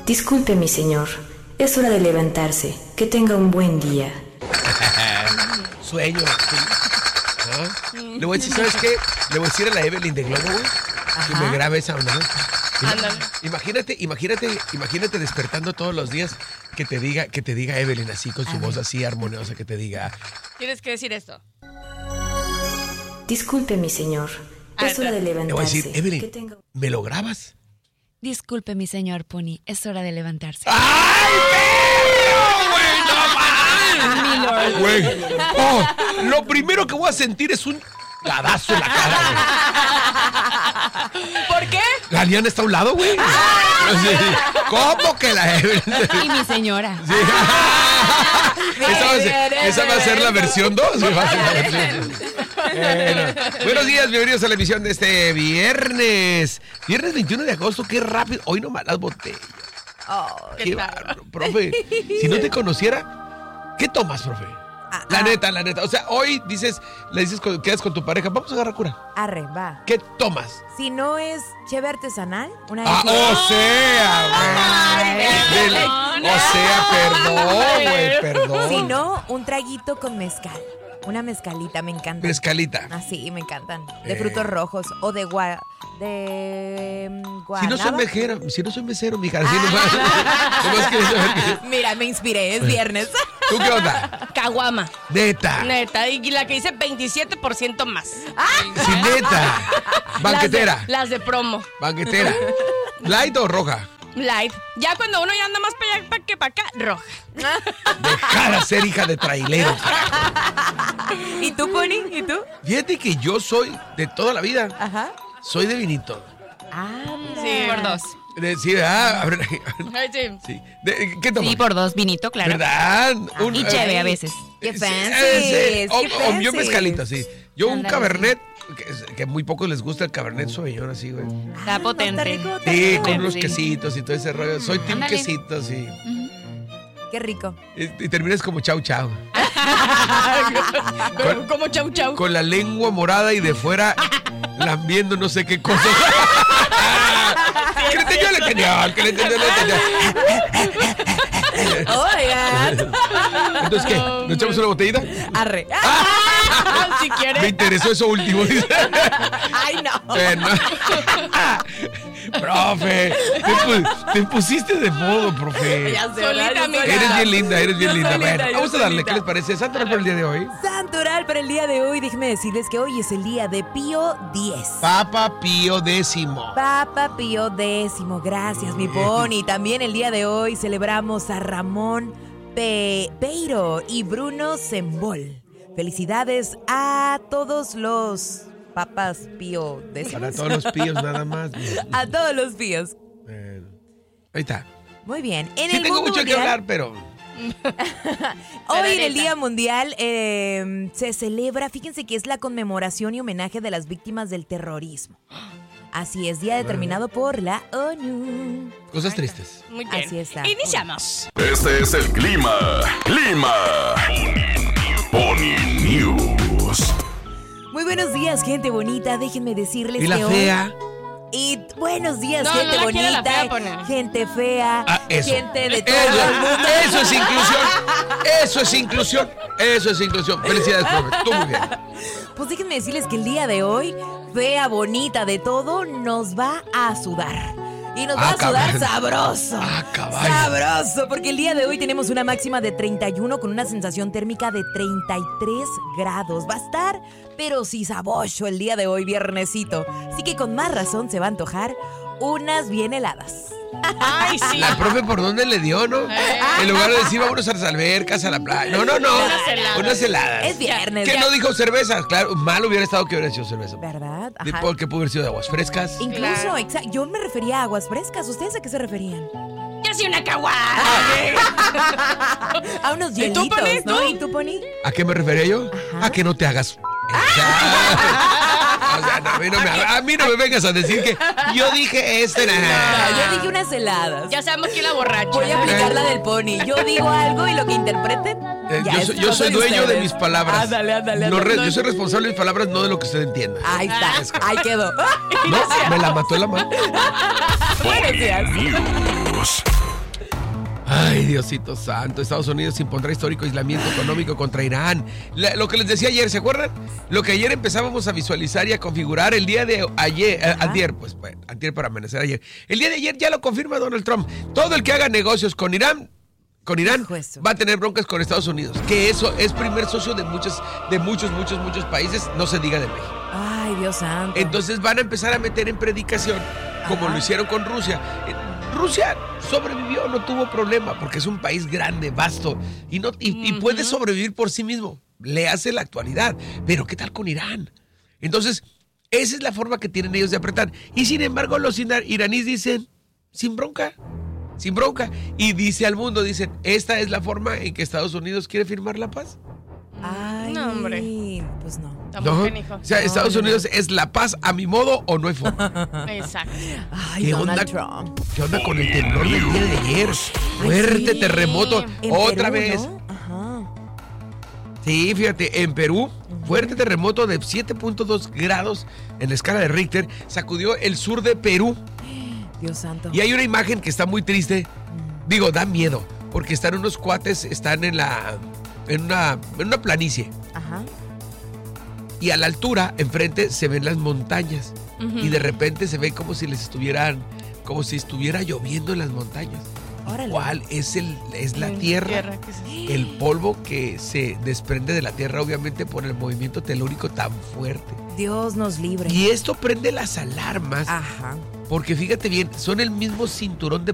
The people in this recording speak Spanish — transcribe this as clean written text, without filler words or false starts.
Disculpe, mi señor. Es hora de levantarse. Que tenga un buen día. Sueño. ¿Ah? Le voy a decir, ¿sabes qué? Le voy a decir a la Evelyn de Globo, güey, que me grabe esa onda, ¿no? Imagínate despertando todos los días que te diga Evelyn así, con su voz así armoniosa, que te diga... Tienes que decir esto. Disculpe, mi señor. Es hora de levantarse. Le voy a decir, Evelyn, ¿me lo grabas? Disculpe, mi señor Pony, es hora de levantarse. ¡Ay, perro, güey! ¡No mames! Güey, lo primero que voy a sentir es un cadazo en la cara, güey. ¿Por qué? La Liana está a un lado, güey. ¿Cómo que la Evelyn? Y mi señora. Sí. Esa va a ser la versión 2. Buenos días, bienvenidos a la emisión de este viernes 21 de agosto, qué rápido. Hoy nomás las botellas. Qué bárbaro, profe. Si no te conociera, ¿qué tomas, profe? La neta. O sea, hoy le dices, quedas con tu pareja, vamos a agarrar cura. Arre, va. ¿Qué tomas? Si no es cheve artesanal, una perdón. Si no, un traguito con mezcal. Una mezcalita, me encanta. Mezcalita. Ah, sí, me encantan. De frutos rojos o de guanaba. Si no soy mesero, mija. Así nomás quieres saber que... Mira, me inspiré, es viernes. ¿Tú qué onda? Caguama. Neta. Y la que dice 27% más. Sí, neta. Banquetera. Las de promo. Banquetera. ¿Light o roja? Light. Ya cuando uno ya anda más para allá que para acá, roja. Deja de ser hija de trailero. ¿Y tú, Pony? ¿Y tú? Fíjate que yo soy de toda la vida. Ajá. Soy de vinito. Mira. Sí, por dos. Sí, sí. ¿Qué tomas? Sí, por dos, vinito, claro. ¿Verdad? Y cheve a veces. ¡Qué fancy! O yo mezcalito, sí. Yo un Ándale, cabernet, que a muy pocos les gusta el cabernet sauvignon así, güey. Está potente. Sí, con unos quesitos y todo ese rollo. Soy team quesitos, sí. Qué rico. Y terminas como chau chau. Como chau chau. Con la lengua morada y de fuera lambiendo no sé qué cosa. Que le entendió, Oigan. Entonces, ¿qué? ¿Nos echamos una botellita? Arre. Si quieres. Me interesó eso último. Ay, no. Profe, te pusiste de modo, profe. Ya sé, Solita, amiga. Eres bien linda. Bueno, yo vamos a darle, solita. ¿qué les parece? Santo Oral por el día de hoy. Santo Oral para el día de hoy. Déjenme decirles que hoy es el día de Pío X. Papa Pío X. Papa Pío X. Gracias, mi Pony. También el día de hoy celebramos a Ramón Peiro y Bruno Sembol. Felicidades a todos los Papas Pío X. Para todos los píos nada más. A todos los píos. Bueno, ahí está. Muy bien. En Sí el tengo mundo mucho que mundial, hablar, pero... Hoy en el Día Mundial se celebra, fíjense que es la conmemoración y homenaje de las víctimas del terrorismo. Así es, día determinado por la ONU. Cosas tristes. Muy bien. Así está. Iniciamos. Este es el clima. Pony News. Muy buenos días, gente bonita. Déjenme decirles ¿Y la que fea? Y buenos días, No, gente no la quiere la bonita, fea, Pony. gente fea, Eso. gente de todo el mundo. Eso es inclusión. Eso es inclusión. Felicidades, profe. Tú muy bien. Pues déjenme decirles que el día de hoy, fea, bonita, de todo, nos va a sudar. Y nos va a sudar cabrón. sabroso. Caballo. Sabroso, porque el día de hoy tenemos una máxima de 31 con una sensación térmica de 33 grados. Va a estar, pero sí sabocho el día de hoy, viernesito. Así que con más razón se va a antojar unas bien heladas. Ay, sí. La profe, ¿por dónde le dio, no? En lugar de decir, vámonos a las albercas, a la playa. No. Unas heladas. Es viernes. ¿Qué no dijo cervezas? Claro, mal hubiera estado que hubiera sido cerveza. ¿Verdad? Ajá. Porque pudo haber sido de aguas frescas. Incluso, yo me refería a aguas frescas. ¿Ustedes a qué se referían? Yo soy una caguada. A unos ¿Y tú, hielitos, Pony? ¿no? ¿Tú? ¿Y tú, Pony? ¿A qué me refería yo? Ajá. A que no te hagas. O sea, no, a mí no me vengas a decir que yo dije Yo dije unas heladas. Ya sabemos quién la borracha. Voy a aplicar la del Pony. Yo digo algo y lo que interpreten. Yo soy dueño de mis palabras. Ándale. Yo soy responsable de mis palabras, no de lo que usted entienda. Ahí está. Ahí quedó. No, me la mató la mano. Buenos días. News. Ay, Diosito santo, Estados Unidos impondrá histórico aislamiento económico contra Irán. Lo que les decía ayer, ¿se acuerdan? Lo que ayer empezábamos a visualizar y a configurar el día de ayer, antier para amanecer ayer. El día de ayer ya lo confirma Donald Trump. Todo el que haga negocios con Irán va a tener broncas con Estados Unidos. Que eso es primer socio de muchos países, no se diga de México. Ay, Dios santo. Entonces van a empezar a meter en predicación, como lo hicieron con Rusia. Rusia sobrevivió, no tuvo problema, porque es un país grande, vasto, y puede sobrevivir por sí mismo. Le hace la actualidad. Pero ¿qué tal con Irán? Entonces, esa es la forma que tienen ellos de apretar. Y sin embargo, los iraníes dicen, sin bronca. Y dice al mundo, dicen, esta es la forma en que Estados Unidos quiere firmar la paz. Ay, no, hombre. Pues no. ¿No? O sea, Estados Unidos es la paz a mi modo o no hay forma. Exacto. Ay, Donald Trump. ¿Qué onda con el temblor del día de ayer? Fuerte terremoto. Otra Perú, vez. ¿no? Ajá. Sí, fíjate, en Perú, fuerte terremoto de 7.2 grados en la escala de Richter sacudió el sur de Perú. Dios santo. Y hay una imagen que está muy triste. Digo, da miedo, porque están unos cuates, están en una planicie. Ajá. Y a la altura, enfrente, se ven las montañas. Y de repente se ve como si estuviera lloviendo en las montañas. Órale. ¿Cuál es la tierra? El polvo que se desprende de la tierra, obviamente, por el movimiento telúrico tan fuerte. Dios nos libre. Y esto prende las alarmas. Ajá. Porque fíjate bien, son el mismo cinturón de